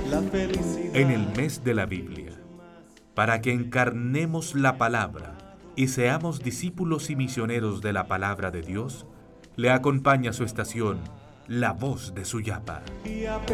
la felicidad. En el mes de la Biblia, para que encarnemos la palabra y seamos discípulos y misioneros de la palabra de Dios, le acompaña su estación, La Voz de Suyapa.